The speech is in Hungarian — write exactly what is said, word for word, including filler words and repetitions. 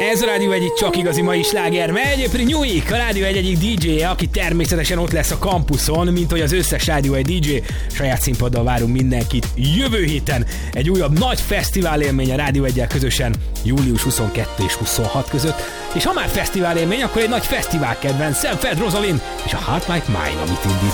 Ez a Rádió egyik csak igazi mai sláger megy, Pri Newik, a Rádió egy egyik dé dzsé-je, aki természetesen ott lesz a kampuszon, mint hogy az összes Rádió egy dé dzsé. Saját színpaddal várunk mindenkit jövő héten. Egy újabb nagy fesztivál élmény a Rádió egyel közösen július huszonkettő és huszonhat között. És ha már fesztivál élmény, akkor egy nagy fesztivál kedvenc, Sam Feld Rosalind és a Heart Like Mine, amit indít.